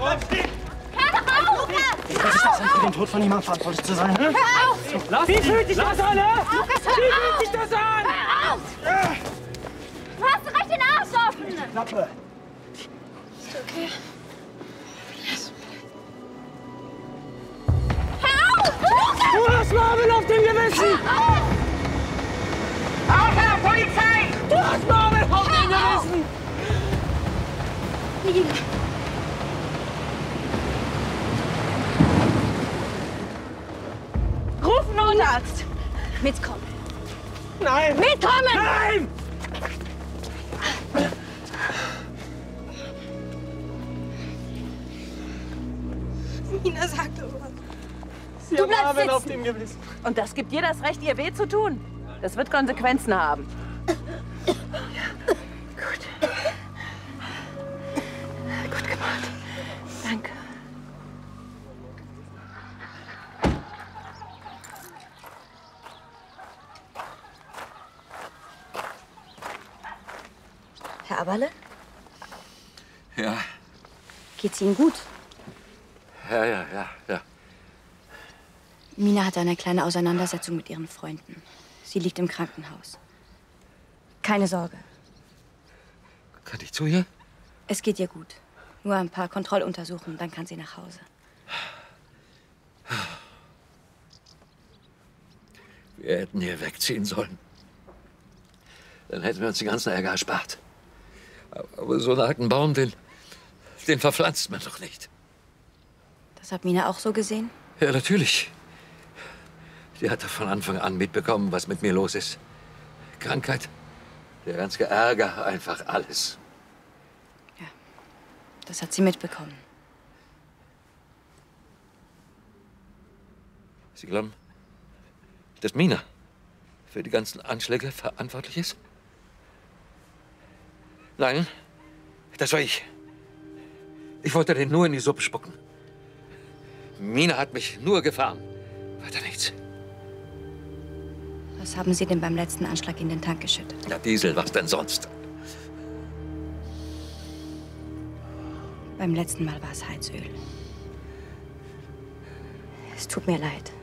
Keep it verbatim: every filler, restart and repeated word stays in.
Hör doch auf! Wie fühlt sich das an, für den Tod von jemandem verantwortlich zu sein? Ne? Hör auf! Lass Wie fühlt sich das an, hä? Lukas, hör Wie auf! fühlt sich das an? Hör auf! Du hast doch recht den Arsch offen! Klappe! Ist okay? Hör auf! Lukas! Du hast Marvin auf dem Gewissen! Hör auf! Außer Polizei! Du hast Marvin auf dem Gewissen! Nina. Ruf einen Notarzt! Mitkommen! Nein! Mitkommen! Nein! Nina, sag doch was. Sie Du hat bleibst Marvin sitzen. auf dem Gewissen. Und das gibt dir das Recht, ihr weh zu tun? Das wird Konsequenzen haben. Gut. Gut gemacht. Danke. Herr Aberle? Ja, Geht's Ihnen gut? ja, ja, ja, ja. Mina hatte eine kleine Auseinandersetzung mit ihren Freunden. Sie liegt im Krankenhaus. Keine Sorge. Kann ich zu ihr? Es geht ihr gut. Nur ein paar Kontrolluntersuchungen, dann kann sie nach Hause. Wir hätten hier wegziehen sollen. Dann hätten wir uns den ganzen Ärger erspart. Aber so einen alten Baum, den, den verpflanzt man doch nicht. Das hat Mina auch so gesehen? Ja, natürlich. Die hat von Anfang an mitbekommen, was mit mir los ist. Krankheit, der ganze Ärger, einfach alles. Das hat sie mitbekommen. Sie glauben, dass Mina für die ganzen Anschläge verantwortlich ist? Nein, das war ich. Ich wollte den nur in die Suppe spucken. Mina hat mich nur gefahren. Weiter nichts. Was haben Sie denn beim letzten Anschlag in den Tank geschüttet? Na, Diesel, was denn sonst? Beim letzten Mal war es Heizöl. Es tut mir leid.